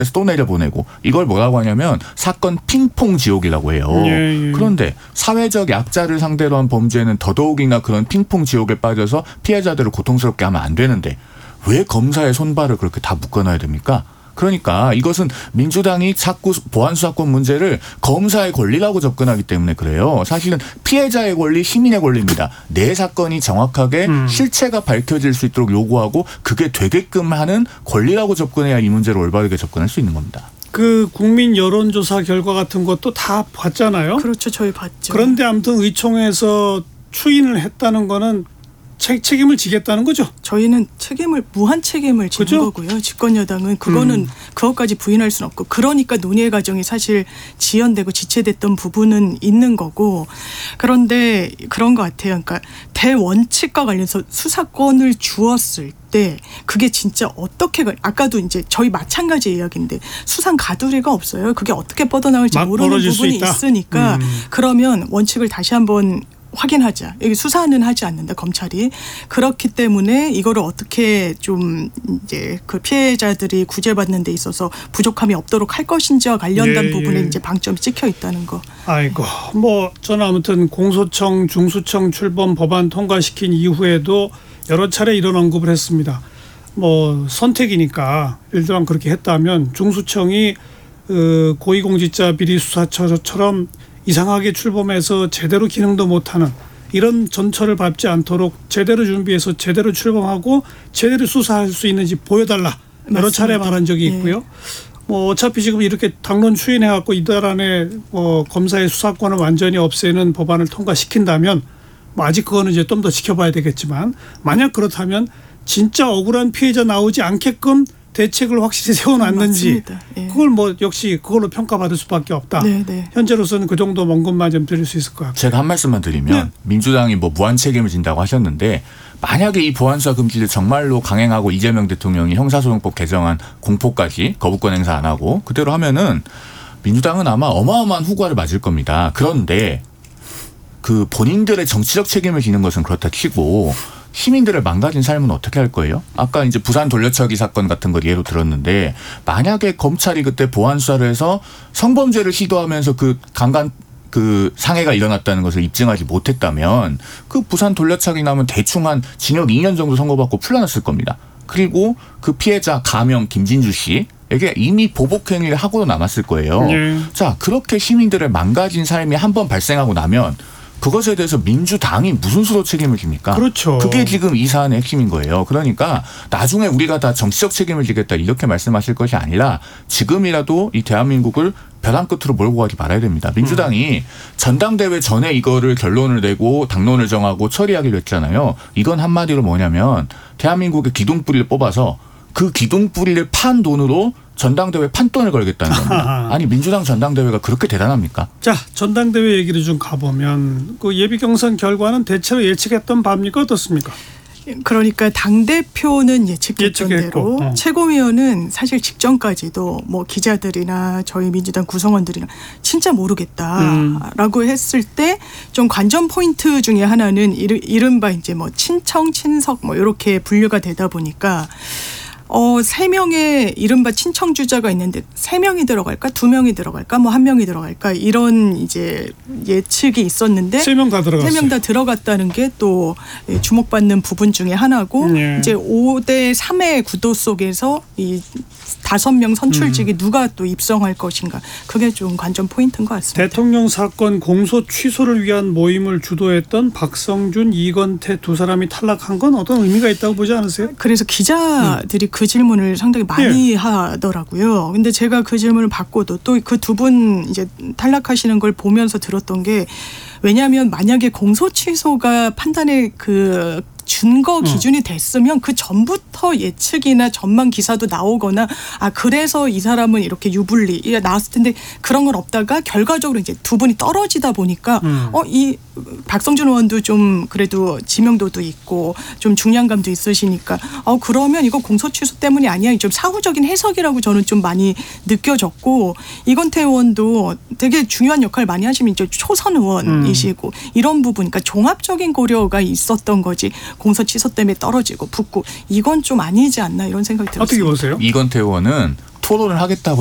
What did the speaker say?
또 내려보내고 이걸 뭐라고 하냐면 사건 핑퐁 지옥이라고 해요. 그런데 사회적 약자를 상대로 한 범죄는 더더욱이나 그런 핑퐁 지옥에 빠져서 피해자들을 고통스럽게 하면 안 되는데 왜 검사의 손발을 그렇게 다 묶어놔야 됩니까? 그러니까 이것은 민주당이 자꾸 보안수사권 문제를 검사의 권리라고 접근하기 때문에 그래요. 사실은 피해자의 권리, 시민의 권리입니다. 내 사건이 정확하게 실체가 밝혀질 수 있도록 요구하고 그게 되게끔 하는 권리라고 접근해야 이 문제를 올바르게 접근할 수 있는 겁니다. 그 국민 여론조사 결과 같은 것도 다 봤잖아요. 그렇죠. 저희 봤죠. 그런데 아무튼 의총에서 추인을 했다는 거는 책임을 지겠다는 거죠? 저희는 무한 책임을 지는 그죠? 거고요. 집권 여당은 그거는 그것까지 부인할 수는 없고 그러니까 논의의 과정이 사실 지연되고 지체됐던 부분은 있는 거고 그런데 그런 것 같아요. 그러니까 대원칙과 관련해서 수사권을 주었을 때 그게 진짜 어떻게 아까도 이제 저희 마찬가지 이야기인데 수상 가두리가 없어요. 그게 어떻게 뻗어나올지 모르는 부분이 있으니까 그러면 원칙을 다시 한번 확인하자. 여기 수사는 하지 않는다 검찰이. 그렇기 때문에 이거를 어떻게 좀 이제 그 피해자들이 구제받는 데 있어서 부족함이 없도록 할 것인지와 관련된 부분에 이제 방점이 찍혀 있다는 거. 아이고 뭐 저는 아무튼 공소청 중수청 출범 법안 통과시킨 이후에도 여러 차례 이런 언급을 했습니다. 뭐 선택이니까 예를 들어 그렇게 했다면 중수청이 고위공직자 비리 수사처럼 이상하게 출범해서 제대로 기능도 못하는 이런 전철을 밟지 않도록 제대로 준비해서 제대로 출범하고 제대로 수사할 수 있는지 보여달라. 여러 차례 말한 적이 있고요. 뭐 어차피 지금 이렇게 당론 추인해갖고 이달 안에 검사의 수사권을 완전히 없애는 법안을 통과시킨다면 뭐 아직 그거는 이제 좀 더 지켜봐야 되겠지만 만약 그렇다면 진짜 억울한 피해자 나오지 않게끔 대책을 확실히 세워놨는지 그걸 뭐 역시 그걸로 평가받을 수밖에 없다. 현재로서는 그 정도 먼 좀 드릴 수 있을 것 같고. 제가 한 말씀만 드리면 민주당이 뭐 무한 책임을 진다고 하셨는데 만약에 이 보안수사 금지를 정말로 강행하고 이재명 대통령이 형사소송법 개정안 공포까지 거부권 행사 안 하고 그대로 하면은 민주당은 아마 어마어마한 후과를 맞을 겁니다. 그런데 그 본인들의 정치적 책임을 지는 것은 그렇다 치고 시민들을 망가진 삶은 어떻게 할 거예요? 아까 이제 부산 돌려차기 사건 같은 걸 예로 들었는데 만약에 검찰이 그때 보안 수사를 해서 성범죄를 시도하면서 그 상해가 일어났다는 것을 입증하지 못했다면 그 부산 돌려차기 나면 대충 한 징역 2년 정도 선고받고 풀려났을 겁니다. 그리고 그 피해자 가명 김진주 씨에게 이미 보복 행위를 하고도 남았을 거예요. 자, 그렇게 시민들의 망가진 삶이 한 번 발생하고 나면 그것에 대해서 민주당이 무슨 수로 책임을 집니까? 그렇죠. 그게 지금 이 사안의 핵심인 거예요. 그러니까 나중에 우리가 다 정치적 책임을 지겠다 이렇게 말씀하실 것이 아니라 지금이라도 이 대한민국을 벼랑 끝으로 몰고 가지 말아야 됩니다. 민주당이 전당대회 전에 이거를 결론을 내고 당론을 정하고 처리하기로 했잖아요. 이건 한마디로 뭐냐면 대한민국의 기둥뿌리를 뽑아서 그 기둥뿌리를 판 돈으로 전당대회 판돈을 걸겠다는 겁니다. 아니 민주당 전당대회가 그렇게 대단합니까? 자, 전당대회 얘기를 좀 가보면 그 예비경선 결과는 대체로 예측했던 바입니까? 어떻습니까? 그러니까 당대표는 예측했던 대로 최고위원은 사실 직전까지도 뭐 기자들이나 저희 민주당 구성원들이나 진짜 모르겠다라고 했을 때 좀 관전 포인트 중에 하나는 이른바 이제 뭐 친청 친석 뭐 이렇게 분류가 되다 보니까 3명의 이른바 친청주자가 있는데 3명이 들어갈까? 2명이 들어갈까? 뭐 1명이 들어갈까? 이런 이제 예측이 있었는데 3명 다 들어갔어요. 3명 다 들어갔다는 게 또 주목받는 부분 중에 하나고 이제 5대 3의 구도 속에서 이 5명 선출직이 누가 또 입성할 것인가. 그게 좀 관전 포인트인 것 같습니다. 대통령 사건 공소 취소를 위한 모임을 주도했던 박성준, 이건태 두 사람이 탈락한 건 어떤 의미가 있다고 보지 않으세요? 그래서 기자들이 그 질문을 상당히 많이 하더라고요. 근데 제가 그 질문을 받고도 또 그 두 분 이제 탈락하시는 걸 보면서 들었던 게 왜냐하면 만약에 공소 취소가 판단의 그 준거 기준이 됐으면 그 전부터 예측이나 전망 기사도 나오거나 그래서 이 사람은 이렇게 유불리 나왔을 텐데 그런 건 없다가 결과적으로 이제 두 분이 떨어지다 보니까 이 박성준 의원도 좀 그래도 지명도도 있고 좀 중량감도 있으시니까 그러면 이거 공소 취소 때문이 아니야 좀 사후적인 해석이라고 저는 좀 많이 느껴졌고 이건태 의원도 되게 중요한 역할을 많이 하시면 이제 초선 의원이시고 이런 부분 그러니까 종합적인 고려가 있었던 거지. 공소 취소 때문에 떨어지고 붙고 이건 좀 아니지 않나 이런 생각이 들었습니다. 어떻게 보세요? 이건태 의원은 토론을 하겠다고